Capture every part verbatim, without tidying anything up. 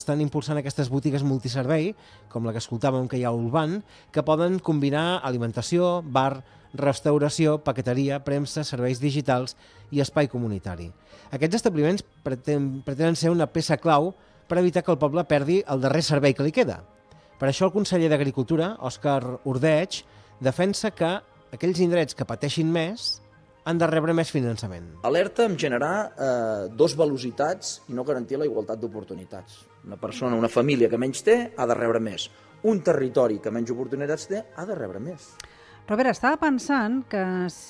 estan impulsant aquestes botigues multiservei, com la que escoltàvem que hi ha a Olvan, que poden combinar alimentació, bar, restauració, paqueteria, premsa, serveis digitals i espai comunitari. Aquests establiments pretenen, pretenen ser una peça clau per evitar que el poble perdi el darrer servei que li queda. Per això el conseller d'Agricultura, Òscar Ordeig, defensa que aquells indrets que pateixin més han de rebre més finançament. Alerta en generar eh, dos velocitats i no garantir la igualtat d'oportunitats. Una persona, una família que menys té, ha de rebre més. Un territori que menys oportunitats té, ha de rebre més. Robert, estava pensant que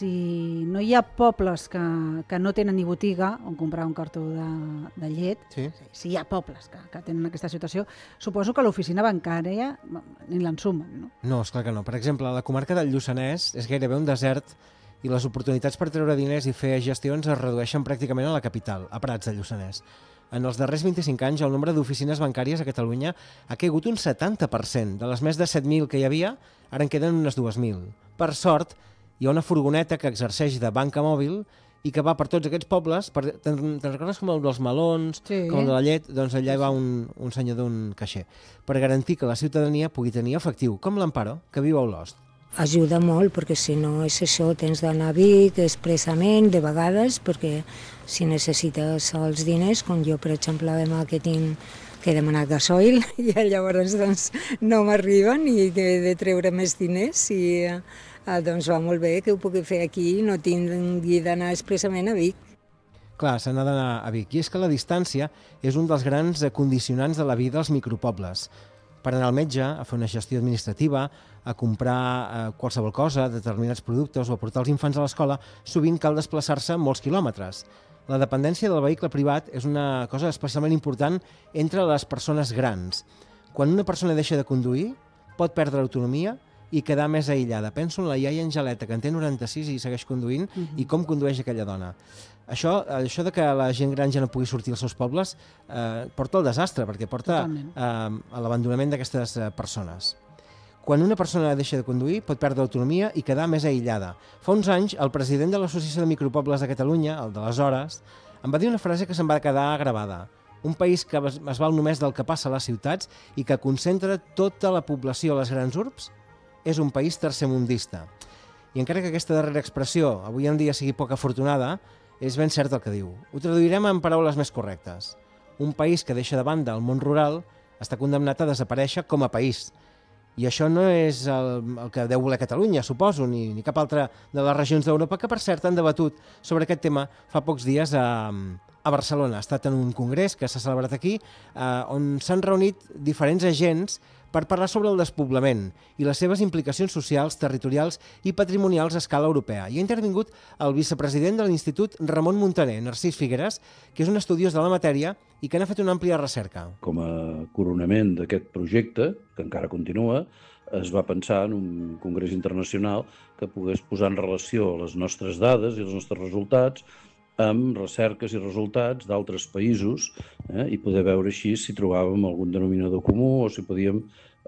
si no hi ha pobles que, que no tenen ni botiga on comprar un cartó de, de llet, sí. si hi ha pobles que, que tenen aquesta situació, suposo que l'oficina bancària ni l'ensumen, no? No, esclar que no. Per exemple, la comarca del Lluçanès és gairebé un desert i les oportunitats per treure diners i fer gestions es redueixen pràcticament a la capital, a Prats de Lluçanès. En els darrers vint-i-cinc anys, el nombre d'oficines bancàries a Catalunya ha caigut un setanta per cent. De les més de set mil que hi havia, ara en queden unes dues mil. Per sort, hi ha una furgoneta que exerceix de banca mòbil i que va per tots aquests pobles. Per... Te'n recordes com el dels melons, sí. com el de la llet? Doncs allà hi va un, un senyor d'un caixer, per garantir que la ciutadania pugui tenir efectiu, com l'Amparo, que viu a Olost. Ajuda molt, perquè si no és això, tens d'anar a Vic expressament, de vegades, perquè si necessites els diners, com jo, per exemple, demà que tinc que demanar gasoil, i llavors doncs, no m'arriben i he de treure més diners, i eh, doncs va molt bé que ho pugui fer aquí i no tingui d'anar expressament a Vic. Clar, se n'ha d'anar a Vic. I és que la distància és un dels grans condicionants de la vida als micropobles. Per anar al metge, a fer una gestió administrativa, a comprar eh, qualsevol cosa, determinats productes o a portar els infants a l'escola, sovint cal desplaçar-se molts quilòmetres. La dependència del vehicle privat és una cosa especialment important entre les persones grans. Quan una persona deixa de conduir, pot perdre l'autonomia i quedar més aïllada. Penso en la iaia Angeleta, que en té noranta-sis i segueix conduint, uh-huh. i com condueix aquella dona. Això, això de que la gent gran ja no pugui sortir als seus pobles eh, porta al desastre, perquè porta eh, a l'abandonament d'aquestes eh, persones. Quan una persona deixa de conduir, pot perdre l'autonomia i quedar més aïllada. Fa uns anys, el president de l'Associació de Micropobles de Catalunya, el d'aleshores, em va dir una frase que se'm va quedar gravada. Un país que es val només del que passa a les ciutats i que concentra tota la població a les grans urbs és un país tercermundista. I encara que aquesta darrera expressió avui en dia sigui poc afortunada, és ben cert el que diu. Ho traduirem en paraules més correctes. Un país que deixa de banda el món rural està condemnat a desaparèixer com a país. I això no és el, el que deu voler Catalunya, suposo, ni, ni cap altra de les regions d'Europa, que per cert han debatut sobre aquest tema fa pocs dies a, a Barcelona. Ha estat en un congrés que s'ha celebrat aquí, eh, on s'han reunit diferents agents per parlar sobre el despoblament i les seves implicacions socials, territorials i patrimonials a escala europea. I ha intervingut el vicepresident de l'Institut Ramon Muntaner, Narcís Figueres, que és un estudiós de la matèria i que n'ha fet una àmplia recerca. Com a coronament d'aquest projecte, que encara continua, es va pensar en un congrés internacional que pogués posar en relació les nostres dades i els nostres resultats amb recerques i resultats d'altres països eh, i poder veure així si trobàvem algun denominador comú o si podíem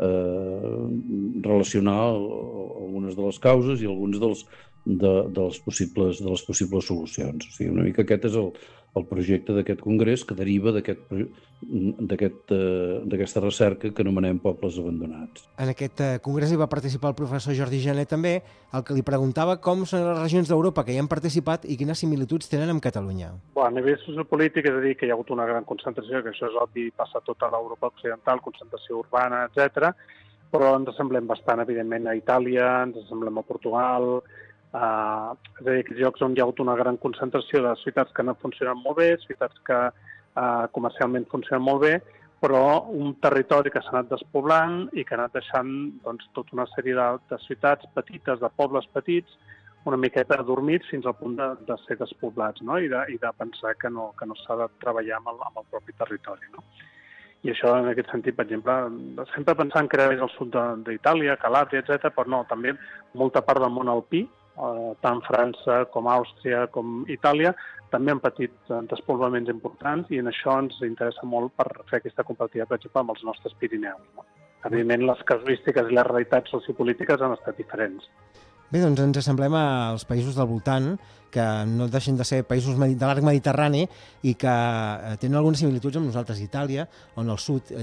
eh, relacionar algunes de les causes i alguns dels, de, de, les possibles, de les possibles solucions. O sigui, una mica aquest és el, el projecte d'aquest congrés que deriva d'aquest, d'aquest, d'aquesta recerca que anomenem Pobles Abandonats. En aquest congrés hi va participar el professor Jordi Jané també, el que li preguntava com són les regions d'Europa que hi han participat i quines similituds tenen amb Catalunya. Bon, a nivell sociopolític és a dir que hi ha hagut una gran concentració, que això és obvi, passa a tota l'Europa occidental, concentració urbana, etcètera, però ens assemblem bastant, evidentment, a Itàlia, ens assemblem a Portugal. Uh, és a dir, que llocs on hi ha hagut una gran concentració de ciutats que no funcionen molt bé, ciutats que uh, comercialment funcionen molt bé, però un territori que s'ha anat despoblant i que ha anat deixant doncs, tota una sèrie de, de ciutats petites, de pobles petits, una miqueta adormits fins al punt de, de ser despoblats, no? I, de, i de pensar que no, que no s'ha de treballar amb el, amb el propi territori, no? I això, en aquest sentit, per exemple, sempre pensant que era més al sud d'Itàlia, Calàbria, etcètera, però no, també molta part del món alpí, tant França com Àustria com Itàlia, també han patit despoblaments importants i en això ens interessa molt per fer aquesta comparativa, per exemple, amb els nostres Pirineus. No? Evidentment, les casuístiques i les realitats sociopolítiques han estat diferents. Bé, doncs ens assemblem als països del voltant, que no deixen de ser països de l'arc mediterrani i que tenen algunes similituds amb nosaltres. Itàlia, on al sud